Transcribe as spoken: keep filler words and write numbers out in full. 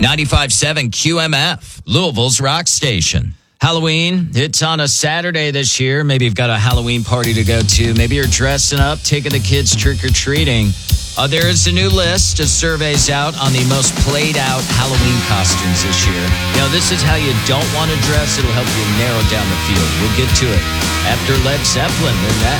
ninety-five point seven Q M F, Louisville's rock station. Halloween, it's on a Saturday this year. Maybe you've got a Halloween party to go to. Maybe you're dressing up, taking the kids trick-or-treating. Uh, there is a new list of surveys out on the most played-out Halloween costumes this year. You know, this is how you don't want to dress. It'll help you narrow down the field. We'll get to it after Led Zeppelin. They're next.